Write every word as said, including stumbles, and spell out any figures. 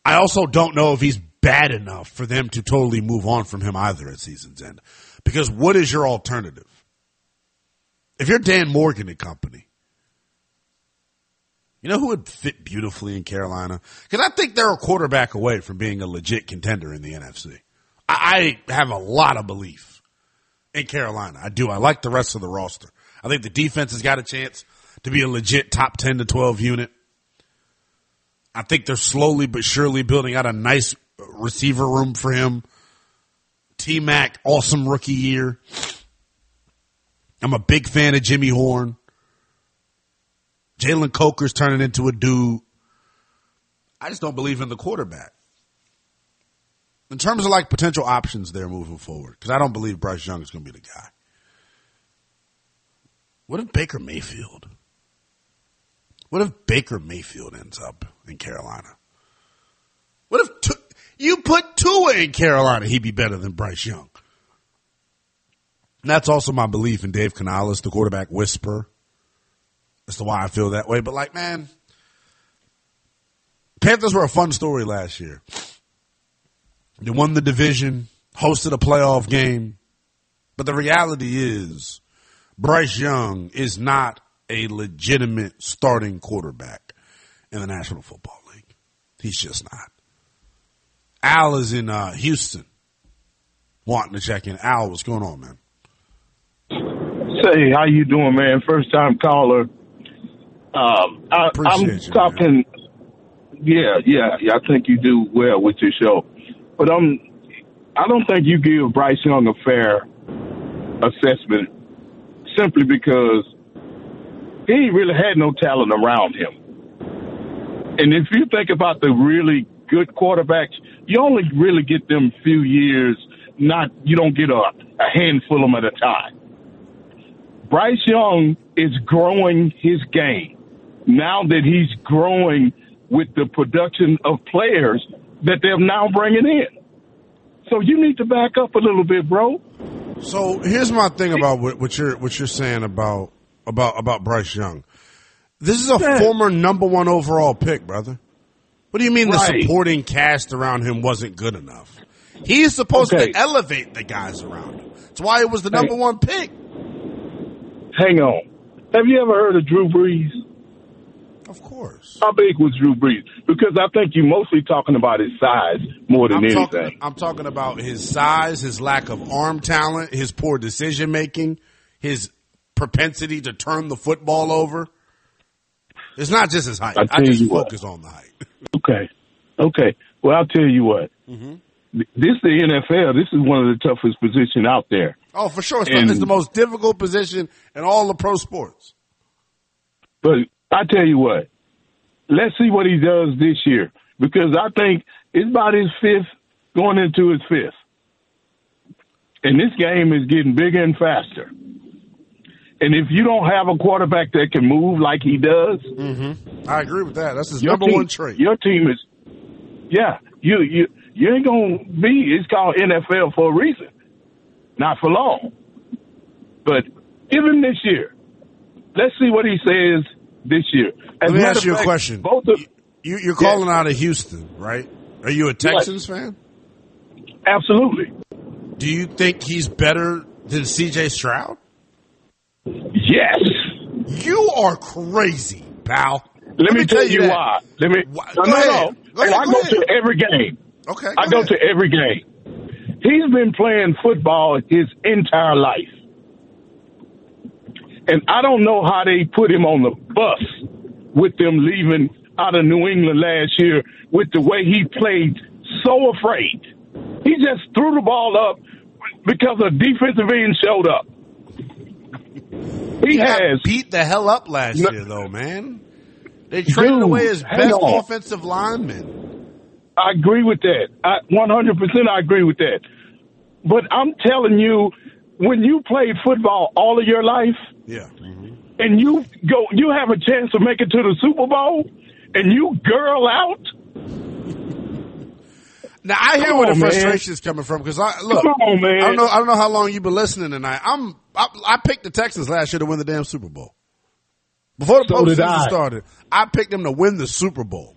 I also don't know if he's bad enough for them to totally move on from him either at season's end. Because what is your alternative? If you're Dan Morgan and company, you know who would fit beautifully in Carolina? Because I think they're a quarterback away from being a legit contender in the N F C. I, I have a lot of belief in Carolina. I do. I like the rest of the roster. I think the defense has got a chance to be a legit top ten to twelve unit. I think they're slowly but surely building out a nice receiver room for him. T-Mac, awesome rookie year. I'm a big fan of Jimmy Horn. Jalen Coker's turning into a dude. I just don't believe in the quarterback. In terms of like potential options there moving forward, because I don't believe Bryce Young is going to be the guy. What if Baker Mayfield? What if Baker Mayfield ends up in Carolina? What if tu- you put Tua in Carolina, he'd be better than Bryce Young? And that's also my belief in Dave Canales, the quarterback whisperer. That's why I feel that way. But like, man, Panthers were a fun story last year. They won the division, hosted a playoff game. But the reality is Bryce Young is not a legitimate starting quarterback in the National Football League. He's just not. Al is in uh, Houston wanting to check in. Al, what's going on, man? Say, how you doing, man? First time caller. Um, I, I'm you, talking. Man. Yeah, yeah, yeah. I think you do well with your show, but um, I don't think you give Bryce Young a fair assessment simply because he really had no talent around him. And if you think about the really good quarterbacks, you only really get them few years. Not you don't get a, a handful of them at a time. Bryce Young is growing his game now that he's growing with the production of players that they're now bringing in. So you need to back up a little bit, bro. So here's my thing about what, what you're what you're saying about about about Bryce Young. This is a yeah. former number one overall pick, brother. What do you mean right. the supporting cast around him wasn't good enough? He's supposed okay. to elevate the guys around him. That's why it was the number hey. one pick. Hang on. Have you ever heard of Drew Brees? Of course. How big was Drew Brees? Because I think you're mostly talking about his size more than I'm anything. Talking, I'm talking about his size, his lack of arm talent, his poor decision making, his propensity to turn the football over. It's not just his height. I, I just focus what. on the height. Okay. Okay. Well, I'll tell you what. Mm-hmm. This is the N F L. This is one of the toughest positions out there. Oh, for sure. It's, and, it's the most difficult position in all the pro sports. But I tell you what, let's see what he does this year, because I think it's about his fifth, going into his fifth. And this game is getting bigger and faster. And if you don't have a quarterback that can move like he does, mm-hmm. I agree with that. That's his number team, one trait. Your team is, yeah, you you you ain't gonna be. It's called N F L for a reason, not for long. But give him this year. Let's see what he says this year. As Let me ask you fact, a question. Both of, you, you're calling yeah. out of Houston, right? Are you a Texans yes. fan? Absolutely. Do you think he's better than C J Stroud? Yes. You are crazy, pal. Let, Let me, me tell, tell you, you why. Let me. Why? No, go no, ahead. no. Go ahead, I go go ahead. to every game. Okay. Go I go ahead. to every game. He's been playing football his entire life. And I don't know how they put him on the bus with them leaving out of New England last year with the way he played, so afraid. He just threw the ball up because a defensive end showed up. He, he has beat the hell up last no, year, though, man. They traded away his best on. offensive lineman. I agree with that. I, one hundred percent I agree with that. But I'm telling you, when you played football all of your life, yeah, mm-hmm. and you go, you have a chance to make it to the Super Bowl, and you girl out. Now I hear Come where on, the frustration is coming from, because I look. Come on, man. I don't know. I don't know how long you've been listening tonight. I'm. I, I picked the Texans last year to win the damn Super Bowl. Before the so postseason I. started, I picked them to win the Super Bowl.